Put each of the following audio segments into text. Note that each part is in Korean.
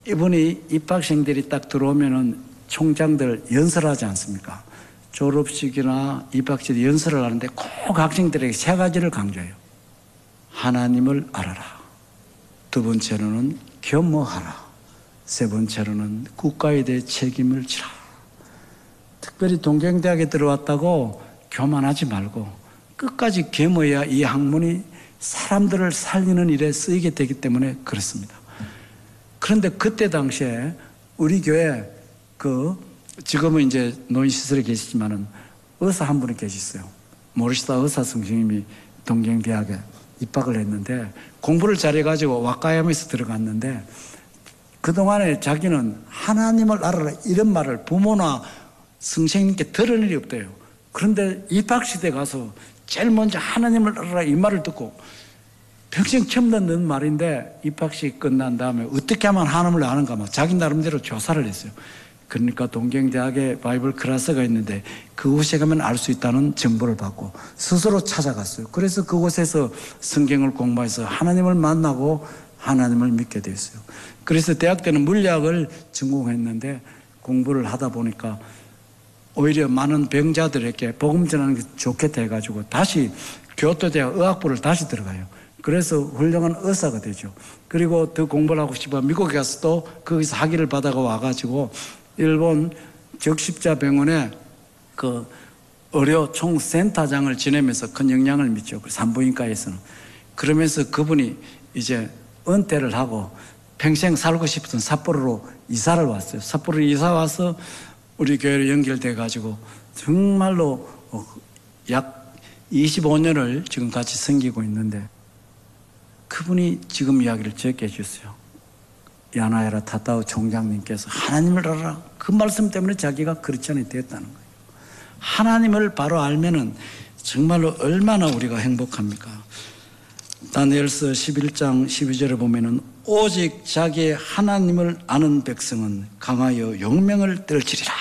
이분이 입학생들이 딱 들어오면은 총장들 연설하지 않습니까? 졸업식이나 입학식 연설을 하는데 꼭 학생들에게 세 가지를 강조해요. 하나님을 알아라. 두 번째로는 겸허하라. 세 번째로는 국가에 대해 책임을 지라. 특별히 동경대학에 들어왔다고 교만하지 말고 끝까지 겸허해야 이 학문이 사람들을 살리는 일에 쓰이게 되기 때문에 그렇습니다. 그런데 그때 당시에 우리 교회 지금은 이제 노인시설에 계시지만은 의사 한 분이 계셨어요. 모르시다 의사 선생님이 동경대학에 입학을 했는데 공부를 잘해가지고 와카야마에서 들어갔는데 그동안에 자기는 하나님을 알아라 이런 말을 부모나 선생님께 들은 일이 없대요. 그런데 입학식에 가서 제일 먼저 하나님을 알아라 이 말을 듣고 평생 처음 듣는 말인데 입학식 끝난 다음에 어떻게 하면 하나님을 아는가 막 자기 나름대로 조사를 했어요. 그러니까 동경대학에 바이블 클래스가 있는데 그곳에 가면 알 수 있다는 정보를 받고 스스로 찾아갔어요. 그래서 그곳에서 성경을 공부해서 하나님을 만나고 하나님을 믿게 됐어요. 그래서 대학 때는 물리학을 전공했는데 공부를 하다 보니까 오히려 많은 병자들에게 복음 전하는 게 좋겠다 해가지고 다시 교토대학 의학부를 다시 들어가요. 그래서 훌륭한 의사가 되죠. 그리고 더 공부를 하고 싶어 미국에 가서 또 거기서 학위를 받아가 와가지고 일본 적십자병원에 그 의료 총센터장을 지내면서 큰 영향을 미치죠. 산부인과에서는. 그러면서 그분이 이제 은퇴를 하고 평생 살고 싶던 삿포로로 이사를 왔어요. 삿포로로 이사 와서 우리 교회로 연결돼 가지고 정말로 약 25년을 지금 같이 섬기고 있는데 그분이 지금 이야기를 적게 해주셨어요. 야나야라 타타우 총장님께서 하나님을 알아라. 그 말씀 때문에 자기가 크리스찬이 되었다는 거예요. 하나님을 바로 알면은 정말로 얼마나 우리가 행복합니까? 다니엘서 11장 12절에 보면은 오직 자기의 하나님을 아는 백성은 강하여 용명을 떨치리라.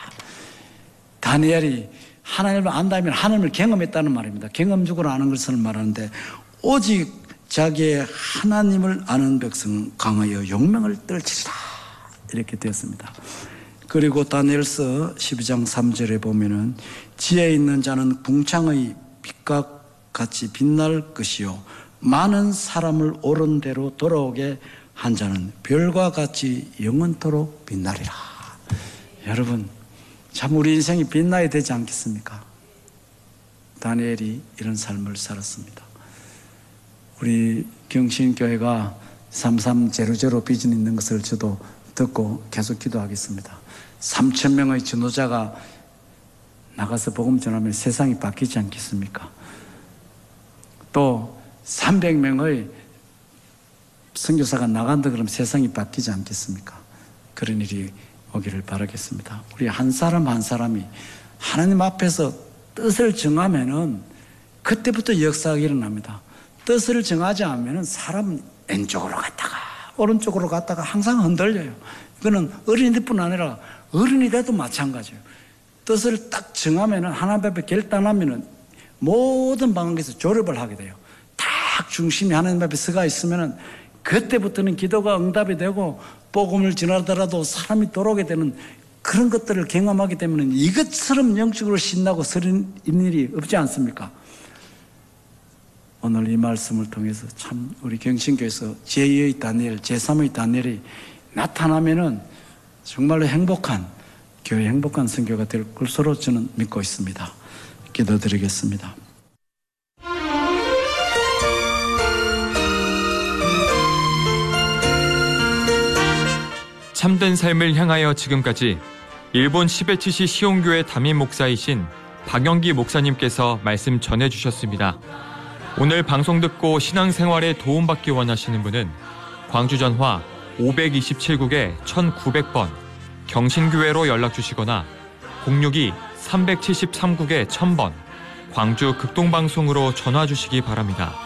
다니엘이 하나님을 안다면 하나님을 경험했다는 말입니다. 경험적으로 아는 것을 말하는데 오직 자기의 하나님을 아는 백성은 강하여 용명을 떨치리라 이렇게 되었습니다. 그리고 다니엘서 12장 3절에 보면은 지혜 있는 자는 궁창의 빛과 같이 빛날 것이요 많은 사람을 옳은 대로 돌아오게 한 자는 별과 같이 영원토록 빛나리라. 여러분 참 우리 인생이 빛나야 되지 않겠습니까? 다니엘이 이런 삶을 살았습니다. 우리 경신교회가 3300 비전 있는 것을 저도 듣고 계속 기도하겠습니다. 3000명의 전도자가 나가서 복음 전하면 세상이 바뀌지 않겠습니까? 또 300명의 선교사가 나간다 그러면 세상이 바뀌지 않겠습니까? 그런 일이 오기를 바라겠습니다. 우리 한 사람 한 사람이 하나님 앞에서 뜻을 정하면은 그때부터 역사가 일어납니다. 뜻을 정하지 않으면 사람은 왼쪽으로 갔다가 오른쪽으로 갔다가 항상 흔들려요. 이거는 어린이들뿐 아니라 어른이 돼도 마찬가지예요. 뜻을 딱 정하면 하나님 앞에 결단하면 모든 방향에서 조립을 하게 돼요. 딱 중심이 하나님 앞에 서가 있으면 그때부터는 기도가 응답이 되고 복음을 전하더라도 사람이 돌아오게 되는 그런 것들을 경험하게 되면 이것처럼 영적으로 신나고 서린 일이 없지 않습니까? 오늘 이 말씀을 통해서 참 우리 경신교에서 제2의 다니엘, 제3의 다니엘이 나타나면은 정말로 행복한 교회, 행복한 선교가 될 것으로 저는 믿고 있습니다. 기도드리겠습니다. 참된 삶을 향하여 지금까지 일본 시베치시 시온교회 담임 목사이신 박영기 목사님께서 말씀 전해주셨습니다. 오늘 방송 듣고 신앙생활에 도움받기 원하시는 분은 광주 전화 527국에 1900번 경신교회로 연락주시거나 062-373국에 1000번 광주 극동방송으로 전화주시기 바랍니다.